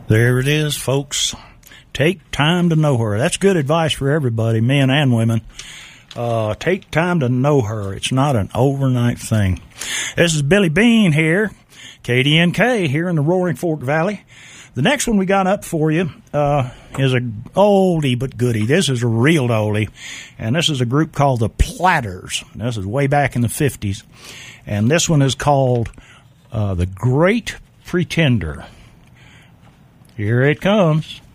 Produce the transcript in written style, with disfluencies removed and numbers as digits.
There it is, folks. Take time to know her. That's good advice for everybody, men and women. Take time to know her. It's not an overnight thing. This is Billy Bean here, KDNK, here in the Roaring Fork Valley. The next one we got up for you is a oldie but goodie. This is a real oldie, and this is a group called the Platters. This is way back in the 50s, and this one is called The Great Pretender. Here it comes.